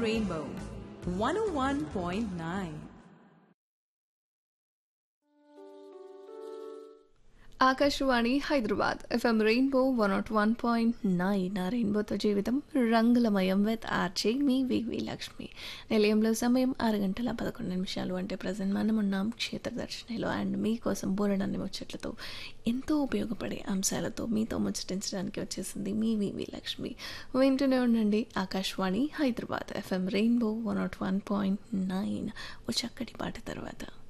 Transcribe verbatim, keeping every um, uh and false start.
Rainbow one oh one point nine. Akashvani Hyderabad FM rainbow one not one point nine ఆ రెయిన్బోతో జీవితం రంగులమయం with RJ మీ వివి లక్ష్మి. నిలయంలో సమయం ఆరు గంటల పదకొండు నిమిషాలు. అంటే ప్రజెంట్ మనం ఉన్నాం క్షేత్రదర్శినిలో. అండ్ మీకోసం బోలెడన్ని ముచ్చట్లతో ఎంతో ఉపయోగపడే అంశాలతో మీతో ముచ్చటించడానికి వచ్చేసింది మీ వివి లక్ష్మి. వింటూనే ఉండండి Akashvani Hyderabad FM rainbow one not one point nine. ఓ చక్కటి పాట తర్వాత